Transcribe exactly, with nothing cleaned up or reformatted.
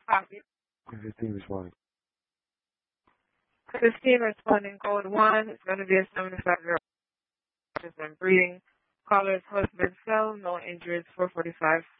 Copy. fifteen responding. fifteen responding code one. It's going to be a seventy-five year old person breathing. Caller's husband fell. No injuries. four forty-five.